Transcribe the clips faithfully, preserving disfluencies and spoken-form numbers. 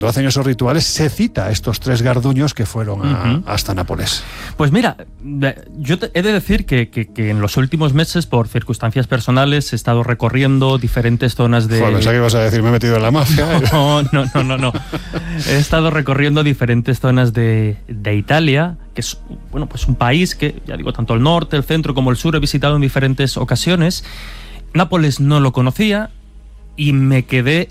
hacen esos rituales, se cita a estos tres garduños que fueron a, uh-huh. hasta Nápoles. Pues mira, yo te, he de decir que, que, que en los últimos meses, por circunstancias personales, he estado recorriendo diferentes zonas de... Joder, pensaba que ibas a decir, me he metido en la mafia. No, no, no, no, no. He estado recorriendo diferentes zonas de, de Italia, que es, bueno, pues un país que, ya digo, tanto el norte, el centro como el sur he visitado en diferentes ocasiones. Nápoles no lo conocía y me quedé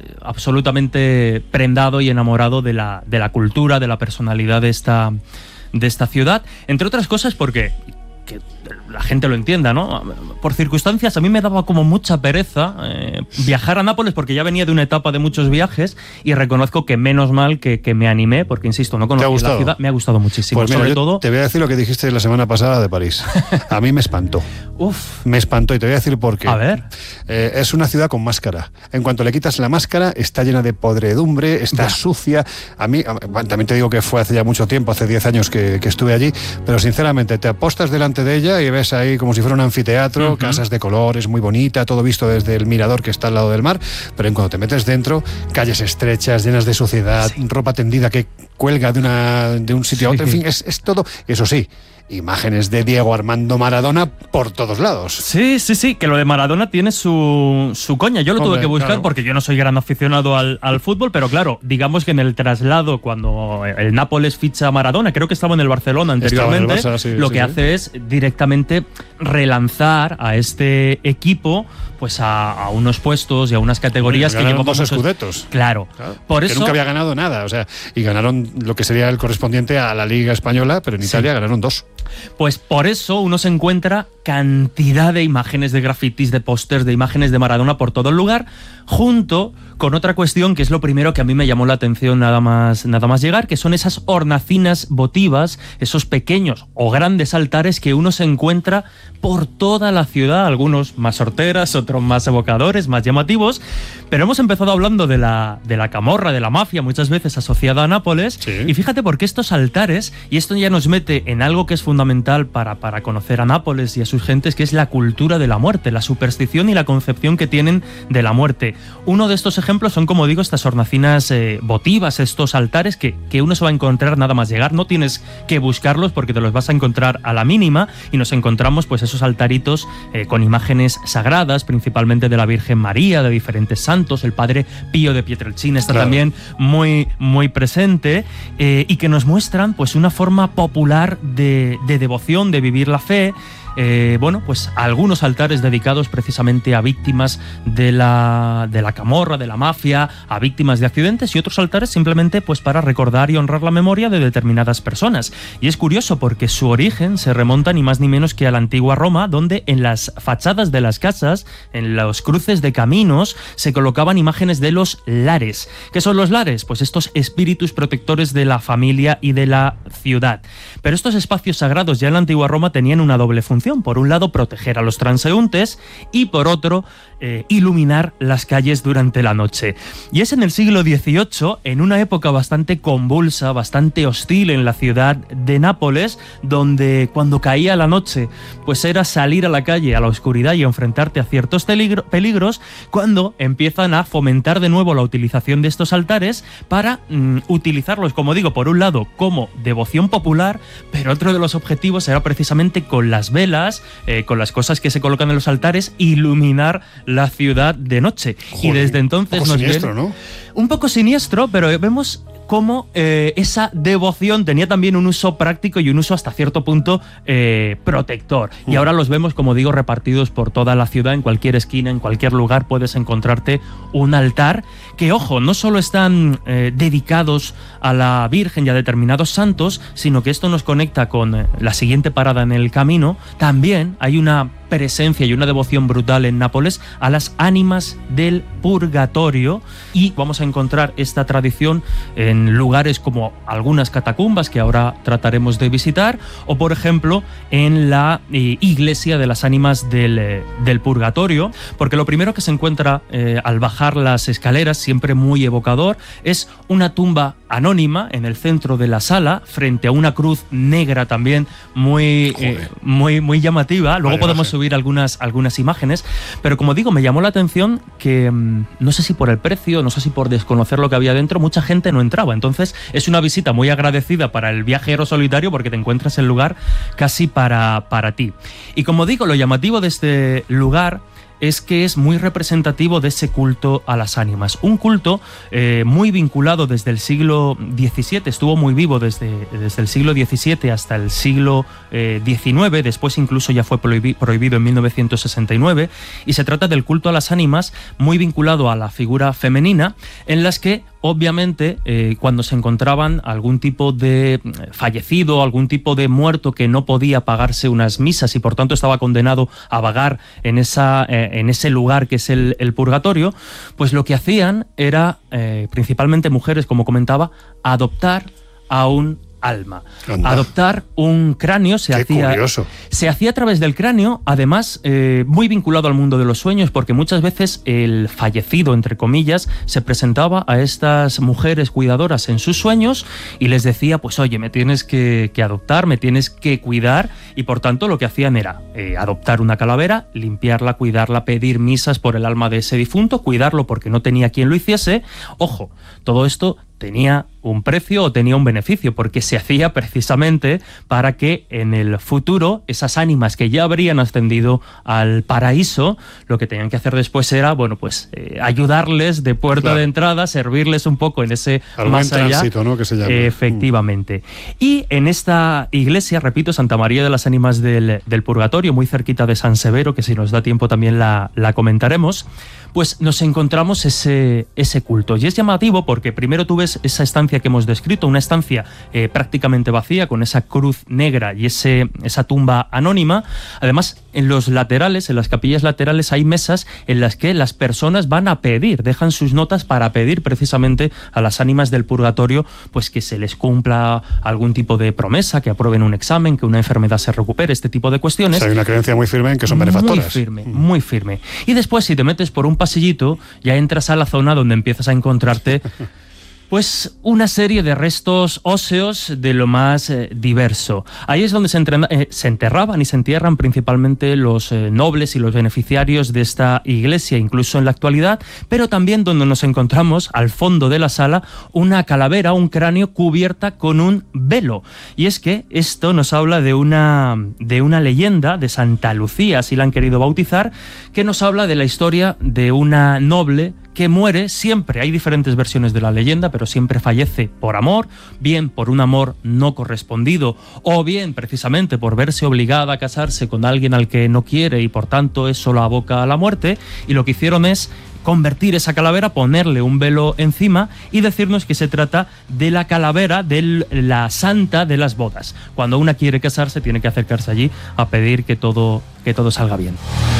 absolutamente prendado y enamorado de la, de la cultura, de la personalidad de esta, de esta ciudad, entre otras cosas porque, que la gente lo entienda, ¿no? Por circunstancias a mí me daba como mucha pereza eh, viajar a Nápoles porque ya venía de una etapa de muchos viajes y reconozco que menos mal que, que me animé porque, insisto, no conocía la ciudad. Me ha gustado muchísimo, pues mira, sobre yo todo... te voy a decir lo que dijiste la semana pasada de París. A mí me espantó. Uf. Me espantó y te voy a decir por qué. A ver. Eh, es una ciudad con máscara. En cuanto le quitas la máscara, está llena de podredumbre, está bueno. sucia. A mí, a, también te digo que fue hace ya mucho tiempo, hace diez años que, que estuve allí, pero sinceramente te apostas delante de ella y ves ahí como si fuera un anfiteatro, uh-huh. casas de colores, muy bonita, todo visto desde el mirador que está al lado del mar, pero en cuanto te metes dentro, calles estrechas, llenas de suciedad, sí. ropa tendida que cuelga de, una, de un sitio sí. a otro, en fin, es, es todo, eso sí, imágenes de Diego Armando Maradona por todos lados. Sí, sí, sí, que lo de Maradona tiene su, su coña. Yo lo Hombre, tuve que buscar claro. porque yo no soy gran aficionado al, al fútbol, pero claro, digamos que en el traslado, cuando el Nápoles ficha a Maradona, creo que estaba en el Barcelona anteriormente, en el Barça, sí, lo sí, que sí. hace es directamente relanzar a este equipo pues a, a unos puestos y a unas categorías Hombre, que llevó dos muchos... escudetos. Claro. claro. Por que eso... nunca había ganado nada, o sea, y ganaron lo que sería el correspondiente a la Liga Española, pero en Italia sí. ganaron dos. Pues por eso uno se encuentra cantidad de imágenes de grafitis, de pósters, de imágenes de Maradona por todo el lugar, junto con otra cuestión que es lo primero que a mí me llamó la atención nada más, nada más llegar, que son esas hornacinas votivas, esos pequeños o grandes altares que uno se encuentra por toda la ciudad, algunos más horteras, otros más evocadores, más llamativos, pero hemos empezado hablando de la, de la camorra, de la mafia, muchas veces asociada a Nápoles, sí. y fíjate porque estos altares, y esto ya nos mete en algo que es fundamental para, para conocer a Nápoles y a sus gentes, que es la cultura de la muerte, la superstición y la concepción que tienen de la muerte. Uno de estos ejemplos son, como digo, estas hornacinas eh, votivas, estos altares que, que uno se va a encontrar nada más llegar, no tienes que buscarlos porque te los vas a encontrar a la mínima, y nos encontramos pues esos altaritos eh, con imágenes sagradas, principalmente de la Virgen María, de diferentes santos, el Padre Pío de Pietrelcina está claro. también muy, muy presente, eh, y que nos muestran pues una forma popular de, de devoción, de vivir la fe. Eh, bueno, pues algunos altares dedicados precisamente a víctimas de la, de la camorra, de la mafia, a víctimas de accidentes, y otros altares simplemente pues para recordar y honrar la memoria de determinadas personas. Y es curioso porque su origen se remonta ni más ni menos que a la antigua Roma, donde en las fachadas de las casas, en los cruces de caminos, se colocaban imágenes de los lares. ¿Qué son los lares? Pues estos espíritus protectores de la familia y de la ciudad. Pero estos espacios sagrados ya en la antigua Roma tenían una doble función. Por un lado, proteger a los transeúntes y por otro, eh, iluminar las calles durante la noche. Y es en el siglo dieciocho, en una época bastante convulsa, bastante hostil en la ciudad de Nápoles, donde cuando caía la noche, pues era salir a la calle, a la oscuridad y enfrentarte a ciertos peligro- peligros, cuando empiezan a fomentar de nuevo la utilización de estos altares para mm, utilizarlos, como digo, por un lado como devoción popular, pero otro de los objetivos era precisamente con las velas, Eh, con las cosas que se colocan en los altares, iluminar la ciudad de noche. Joder, y desde entonces un poco nos siniestro, viene, ¿no? Un poco siniestro, pero vemos cómo eh, esa devoción tenía también un uso práctico y un uso hasta cierto punto eh, protector. Y ahora los vemos, como digo, repartidos por toda la ciudad, en cualquier esquina, en cualquier lugar puedes encontrarte un altar que, ojo, no solo están eh, dedicados a la Virgen y a determinados santos, sino que esto nos conecta con eh, la siguiente parada en el camino. También hay una presencia y una devoción brutal en Nápoles a las ánimas del purgatorio, y vamos a encontrar esta tradición en lugares como algunas catacumbas que ahora trataremos de visitar, o por ejemplo en la eh, iglesia de las ánimas del, eh, del purgatorio, porque lo primero que se encuentra eh, al bajar las escaleras, siempre muy evocador, es una tumba anónima en el centro de la sala, frente a una cruz negra también muy, eh, muy, muy llamativa. Luego vale, podemos subir subir algunas, algunas imágenes, pero como digo, me llamó la atención que no sé si por el precio, no sé si por desconocer lo que había dentro, mucha gente no entraba. Entonces es una visita muy agradecida para el viajero solitario porque te encuentras el lugar casi para, para ti. Y como digo, lo llamativo de este lugar es que es muy representativo de ese culto a las ánimas. Un culto eh, muy vinculado desde el siglo diecisiete, estuvo muy vivo desde, desde el siglo diecisiete hasta el siglo eh, diecinueve, después incluso ya fue prohibi- prohibido en mil novecientos sesenta y nueve, y se trata del culto a las ánimas muy vinculado a la figura femenina, en las que obviamente, eh, cuando se encontraban algún tipo de fallecido, algún tipo de muerto que no podía pagarse unas misas y por tanto estaba condenado a vagar en, esa, eh, en ese lugar que es el, el purgatorio, pues lo que hacían era, eh, principalmente mujeres, como comentaba, adoptar a un alma. Anda. Adoptar un cráneo se Qué hacía curioso. se hacía a través del cráneo, además eh, muy vinculado al mundo de los sueños, porque muchas veces el fallecido, entre comillas, se presentaba a estas mujeres cuidadoras en sus sueños y les decía, pues oye, me tienes que, que adoptar, me tienes que cuidar, y por tanto lo que hacían era eh, adoptar una calavera, limpiarla, cuidarla, pedir misas por el alma de ese difunto, cuidarlo porque no tenía quien lo hiciese. Ojo, todo esto tenía un precio o tenía un beneficio, porque se hacía precisamente para que en el futuro esas ánimas que ya habrían ascendido al paraíso, lo que tenían que hacer después era, bueno, pues eh, ayudarles de puerta claro. de entrada, servirles un poco en ese al más buen allá, tránsito, ¿no? Que se llama. Efectivamente. Y en esta iglesia, repito, Santa María de las Ánimas del, del Purgatorio, muy cerquita de San Severo, que si nos da tiempo también la, la comentaremos, pues nos encontramos ese, ese culto. Y es llamativo porque primero tú ves esa estancia que hemos descrito, una estancia eh, prácticamente vacía, con esa cruz negra y ese, esa tumba anónima. Además, en los laterales, en las capillas laterales, hay mesas en las que las personas van a pedir, dejan sus notas para pedir precisamente a las ánimas del purgatorio, pues que se les cumpla algún tipo de promesa, que aprueben un examen, que una enfermedad se recupere, este tipo de cuestiones. O sea, hay una creencia muy firme en que son benefactoras. Muy firme, muy firme. Y después, si te metes por un pasillito, ya entras a la zona donde empiezas a encontrarte pues una serie de restos óseos de lo más eh, diverso. Ahí es donde se, entrena, eh, se enterraban y se entierran principalmente los eh, nobles y los beneficiarios de esta iglesia, incluso en la actualidad, pero también donde nos encontramos, al fondo de la sala, una calavera, un cráneo cubierta con un velo. Y es que esto nos habla de una, de una leyenda de Santa Lucía, así la han querido bautizar, que nos habla de la historia de una noble que muere siempre. Hay diferentes versiones de la leyenda, pero siempre fallece por amor, bien por un amor no correspondido, o bien precisamente por verse obligada a casarse con alguien al que no quiere y por tanto eso la aboca a la muerte. Y lo que hicieron es convertir esa calavera, ponerle un velo encima y decirnos que se trata de la calavera de la santa de las bodas. Cuando una quiere casarse, tiene que acercarse allí a pedir que todo, que todo salga bien.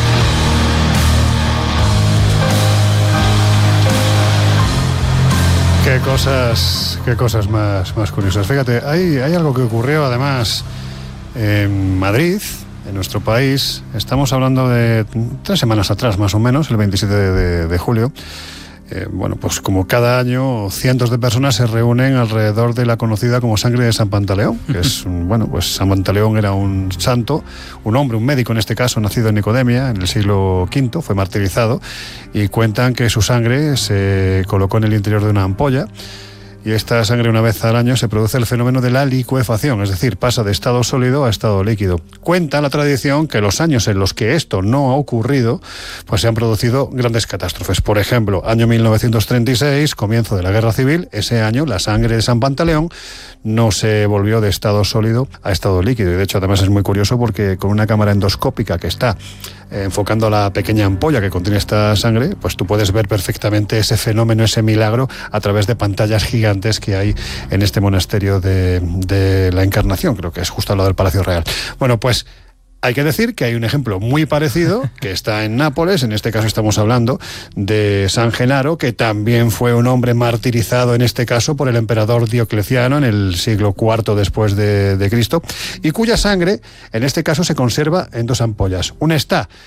Qué cosas, qué cosas más, más curiosas. Fíjate, hay, hay algo que ocurrió además en Madrid, en nuestro país. Estamos hablando de tres semanas atrás, más o menos, el veintisiete de, de julio. Eh, bueno, pues como cada año, cientos de personas se reúnen alrededor de la conocida como Sangre de San Pantaleón, que es, un, bueno, pues San Pantaleón era un santo, un hombre, un médico en este caso, nacido en Nicodemia, en el siglo quinto, fue martirizado, y cuentan que su sangre se colocó en el interior de una ampolla, y esta sangre una vez al año se produce el fenómeno de la licuefacción, es decir, pasa de estado sólido a estado líquido. Cuenta la tradición que los años en los que esto no ha ocurrido, pues se han producido grandes catástrofes. Por ejemplo, año mil novecientos treinta y seis, comienzo de la Guerra Civil, ese año la sangre de San Pantaleón no se volvió de estado sólido a estado líquido. Y de hecho, además es muy curioso porque con una cámara endoscópica que está eh, enfocando la pequeña ampolla que contiene esta sangre, pues tú puedes ver perfectamente ese fenómeno, ese milagro, a través de pantallas gigantes que hay en este monasterio de, de la Encarnación, creo que es justo al lado del Palacio Real. Bueno, pues hay que decir que hay un ejemplo muy parecido que está en Nápoles. En este caso estamos hablando de San Genaro, que también fue un hombre martirizado, en este caso por el emperador Diocleciano en el siglo cuarto después de, de Cristo, y cuya sangre en este caso se conserva en dos ampollas. Una está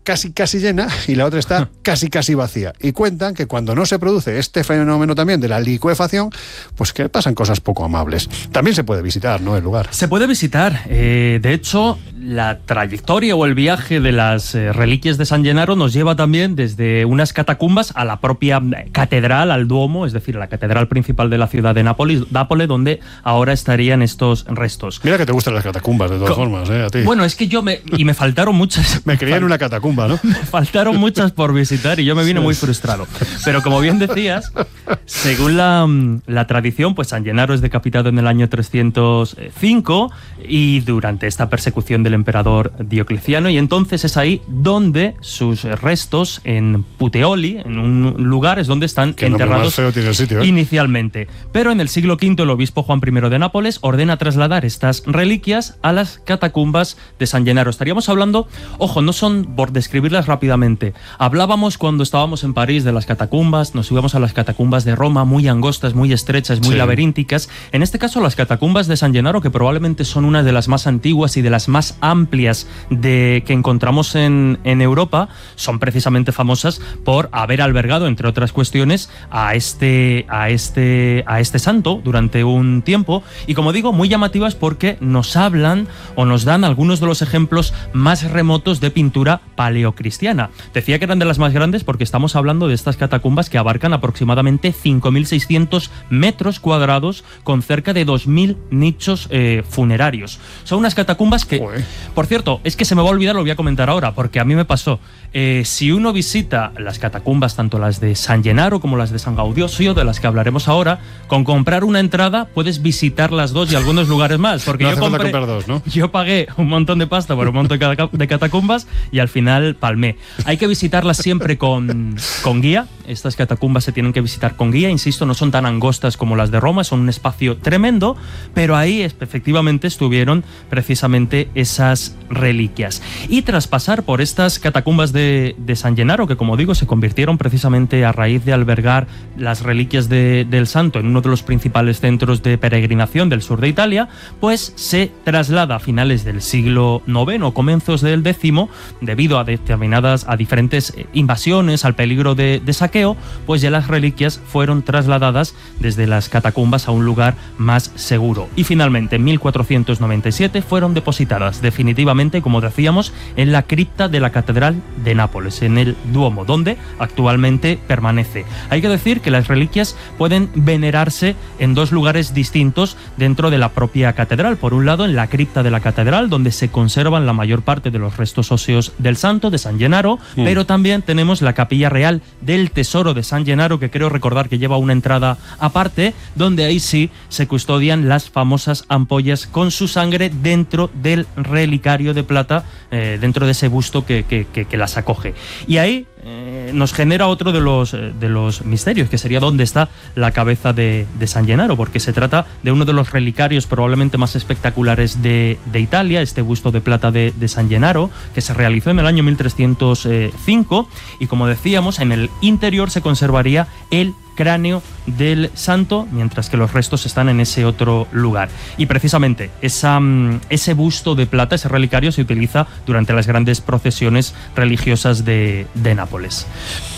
casi casi llena y la otra está casi casi vacía. Y cuentan que cuando no se produce este fenómeno también de la licuefacción, pues que pasan cosas poco amables. También se puede visitar, ¿no?, el lugar. Se puede visitar. Eh, de hecho, la trayectoria o el viaje de las eh, reliquias de San Gennaro nos lleva también desde unas catacumbas a la propia catedral, al Duomo, es decir, la catedral principal de la ciudad de Nápoles, Nápoles, donde ahora estarían estos restos. Mira que te gustan las catacumbas, de todas Co formas, ¿eh? A ti. Bueno, es que yo me... Y me faltaron muchas... me crié en una catacumba, ¿no? Me faltaron muchas por visitar y yo me vine muy frustrado. Pero como bien decías, según la, la tradición, pues San Gennaro es decapitado en el año trescientos cinco y durante esta persecución del emperador Diocleciano, y entonces es ahí donde sus restos, en Puteoli, en un lugar, es donde están que enterrados más feo tiene el sitio, ¿eh? Inicialmente. Pero en el siglo quinto el obispo Juan primero de Nápoles ordena trasladar estas reliquias a las catacumbas de San Gennaro. Estaríamos hablando, ojo, no son, por describirlas rápidamente, hablábamos cuando estábamos en París de las catacumbas, nos íbamos a las catacumbas de Roma, muy angostas, muy estrechas, muy sí. laberínticas. En este caso, las catacumbas de San Gennaro, que probablemente son una de las más antiguas y de las más amplias de, que encontramos en, en Europa, son precisamente famosas por haber albergado, entre otras cuestiones, a este, a este, a este santo durante un tiempo. Y como digo, muy llamativas porque nos hablan o nos dan algunos de los ejemplos más remotos de pintura paleocristiana. Decía que eran de las más grandes porque estamos hablando de estas catacumbas que abarcan aproximadamente cinco mil seiscientos metros cuadrados con cerca de dos mil nichos eh, funerarios. Son unas catacumbas que, Uy. por cierto, es que se me va a olvidar, lo voy a comentar ahora, porque a mí me pasó. Eh, si uno visita las catacumbas, tanto las de San Gennaro como las de San Gaudioso, de las que hablaremos ahora, con comprar una entrada puedes visitar las dos y algunos lugares más. Porque no yo, compré, dos, ¿no? yo pagué un montón de pasta por un montón de catacumbas y al final palmé. Hay que visitarlas siempre con, con guía. Estas catacumbas se tienen que visitar con guía. Insisto, no son tan angostas como las de Roma, son un espacio tremendo, pero ahí efectivamente estuvieron precisamente esas reliquias. Y tras pasar por estas catacumbas de, de San Gennaro, que como digo, se convirtieron precisamente a raíz de albergar las reliquias de, del santo en uno de los principales centros de peregrinación del sur de Italia, pues se traslada a finales del siglo noveno, comienzos del décimo, debido a determinadas, a diferentes invasiones, al peligro de, de saqueo, pues ya las reliquias fueron trasladadas desde las catacumbas a un lugar más seguro. Y finalmente, en mil cuatrocientos noventa y siete, fueron depositadas definitivamente, como decíamos, en la cripta de la Catedral de Nápoles, en el Duomo, donde actualmente permanece. Hay que decir que las reliquias pueden venerarse en dos lugares distintos dentro de la propia catedral. Por un lado, en la cripta de la catedral, donde se conservan la mayor parte de los restos óseos del santo, de San Gennaro, mm. pero también tenemos la capilla real del Tesoro de San Gennaro, que creo recordar que lleva una entrada aparte, donde ahí sí se custodian las famosas ampollas con su sangre dentro del relicario de plata, eh, dentro de ese busto que, que, que, que las acoge. Y ahí eh, nos genera otro de los, eh, de los misterios, que sería dónde está la cabeza de, de San Gennaro, porque se trata de uno de los relicarios probablemente más espectaculares de, de Italia, este busto de plata de, de San Gennaro, que se realizó en el año mil trescientos cinco, y como decíamos, en el interior se conservaría el cráneo del santo, mientras que los restos están en ese otro lugar. Y precisamente esa, ese busto de plata, ese relicario, se utiliza durante las grandes procesiones religiosas de, de Nápoles.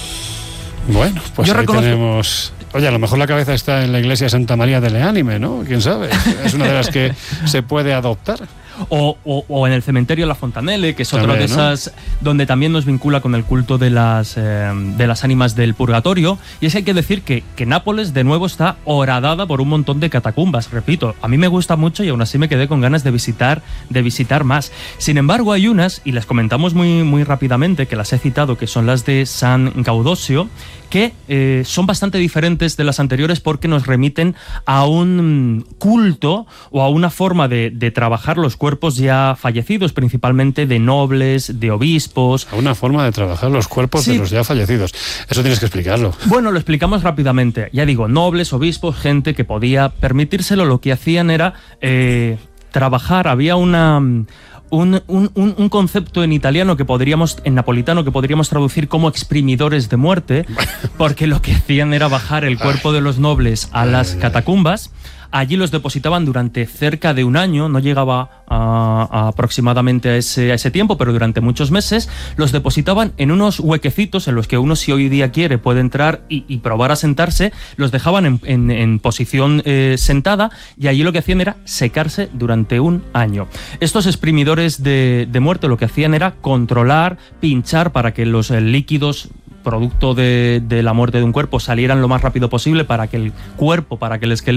Bueno, pues Yo ahí reconozco... tenemos... Oye, a lo mejor la cabeza está en la iglesia de Santa María de Leánime, ¿no? ¿Quién sabe? Es una de las que se puede adoptar. O, o, o en el cementerio de la Fontanelle, que es otra también, de esas, ¿no?, donde también nos vincula con el culto de las, eh, de las ánimas del purgatorio. Y es que hay que decir que, que Nápoles de nuevo está horadada por un montón de catacumbas. Repito, a mí me gusta mucho y aún así me quedé con ganas de visitar, de visitar más. Sin embargo, hay unas, y las comentamos muy, muy rápidamente, que las he citado, que son las de San Gaudosio, que eh, son bastante diferentes de las anteriores porque nos remiten a un culto o a una forma de, de trabajar los cuerpos ya fallecidos, principalmente de nobles, de obispos. A una forma de trabajar los cuerpos sí. de los ya fallecidos. Eso tienes que explicarlo. Bueno, lo explicamos rápidamente. Ya digo, nobles, obispos, gente que podía permitírselo, lo que hacían era eh, trabajar. Había una... Un, un, un concepto en italiano que podríamos, en napolitano, que podríamos traducir como exprimidores de muerte, porque lo que hacían era bajar el cuerpo de los nobles a las catacumbas, Allí los depositaban durante cerca de un año, no llegaba a, a aproximadamente a ese, a ese tiempo, pero durante muchos meses los depositaban en unos huequecitos en los que uno, si hoy día quiere, puede entrar y, y probar a sentarse. Los dejaban en, en, en posición eh, sentada, y allí lo que hacían era secarse durante un año. Estos exprimidores de, de muerte lo que hacían era controlar, pinchar para que los eh, líquidos producto de, de la muerte de un cuerpo salieran lo más rápido posible, para que el cuerpo, para que el esqueleto